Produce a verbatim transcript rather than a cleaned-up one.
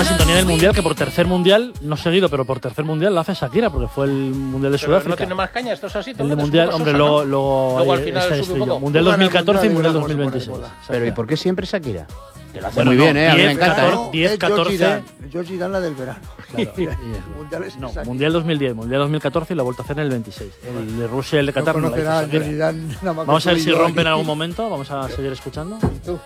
la sintonía del Mundial, que por tercer Mundial, no seguido, pero por tercer Mundial la hace Shakira, porque fue el Mundial de Pero Sudáfrica. ¿no tiene más caña? ¿Esto es así? El de Mundial, hombre, luego, luego, Luego al ahí final está sube un estrellado. poco. Mundial dos mil catorce y Mundial dos mil Mundial, veintiséis. Pero ¿y por qué siempre Shakira? Que lo hace Bueno, muy no, bien, ¿eh? A mí me diez, encanta, catorce, ¿eh? diez, catorce... Yo sí dan la del verano. Claro. Mundiales No, exactos. Mundial dos mil diez, Mundial dos mil catorce y la vuelta a hacer en el veinseiis. El de Rusia y el de No Qatar no la hizo conocerá Shakira. Jordi Dan nada más que Vamos a ver tú y si yo rompen en aquí. algún momento, vamos a seguir escuchando.